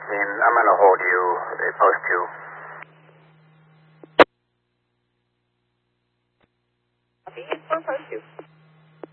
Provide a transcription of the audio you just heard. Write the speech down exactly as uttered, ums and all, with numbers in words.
In, I'm going to hold you, uh, post two. Copy, it's for post two.